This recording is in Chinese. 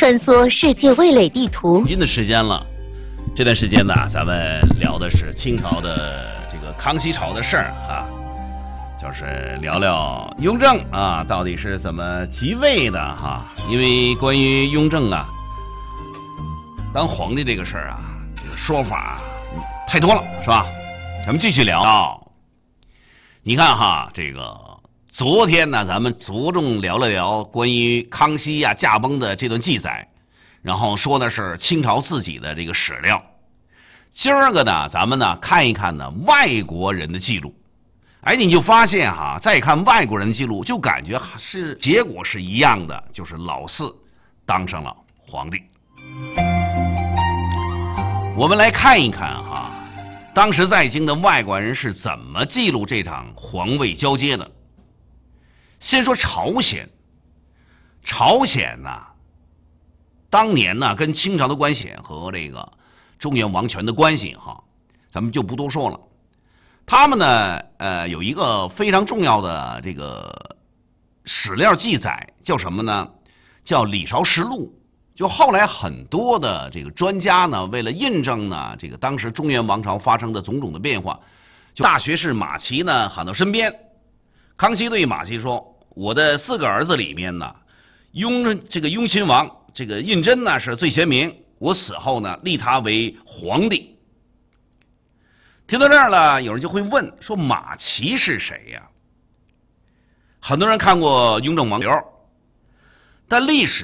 穿梭世界味蕾地图。 近的时间了，这段时间呢，咱们聊的是清朝的这个康熙朝的事儿啊，就是聊聊雍正啊，到底是怎么即位的哈？因为关于雍正啊，当皇帝这个事儿啊，这个说法太多了，是吧？咱们继续聊。你看哈，这个昨天呢，咱们着重聊了聊关于康熙呀驾崩的这段记载，然后说的是清朝自己的这个史料。今儿个呢，咱们呢看一看呢外国人的记录。哎，你就发现哈，再看外国人的记录，就感觉是结果是一样的，就是老四当上了皇帝。我们来看一看哈，当时在京的外国人是怎么记录这场皇位交接的。先说朝鲜，朝鲜呢，当年呢跟清朝的关系和这个中原王权的关系哈，咱们就不多说了。他们呢，有一个非常重要的这个史料记载，叫什么呢？叫《李朝实录》。就后来很多的这个专家呢，为了印证呢这个当时中原王朝发生的种种的变化，就大学士马齐呢喊到身边，康熙对马齐说：“我的4个儿子里面呢，雍亲王这个胤禛呢是最贤明，我死后呢立他为皇帝。”听到这儿了，有人就会问说：“马齐是谁呀？”很多人看过《雍正王刘》，但历史